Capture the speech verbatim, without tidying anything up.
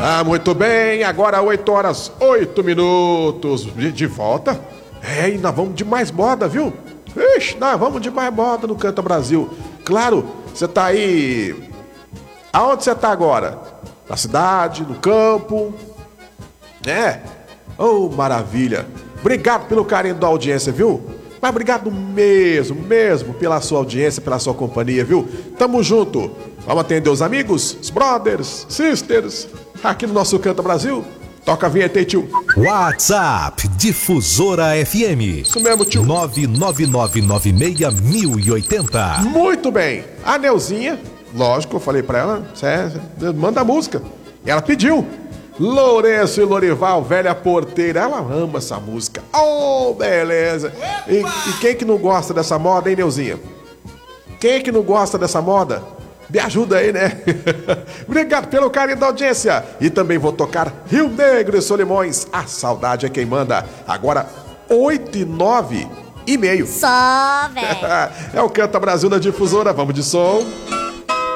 Ah, muito bem, agora oito horas, oito minutos. De, de volta? É, e nós vamos de mais moda, viu? Ixi, nós vamos de mais moda no Canta Brasil. Claro, você tá aí. Aonde você tá agora? Na cidade, no campo? É. Oh, maravilha. Obrigado pelo carinho da audiência, viu? Mas obrigado mesmo, mesmo pela sua audiência, pela sua companhia, viu? Tamo junto. Vamos atender os amigos, os brothers, sisters, aqui no nosso Canta Brasil. Toca a vinheta aí, tio. WhatsApp Difusora F M. Isso mesmo, tio. nove nove nove nove seis mil e oitenta. Muito bem. A Neuzinha, lógico, eu falei pra ela, cê, manda a música. E ela pediu. Lourenço e Lorival, Velha Porteira. Ela ama essa música. Oh, beleza. E, e quem que não gosta dessa moda, hein, Neuzinha? Quem que não gosta dessa moda? Me ajuda aí, né? Obrigado pelo carinho da audiência. E também vou tocar Rio Negro e Solimões. A saudade é quem manda. Agora, oito e nove e meio. Só, velho. É o Canta Brasil da Difusora. Vamos de som.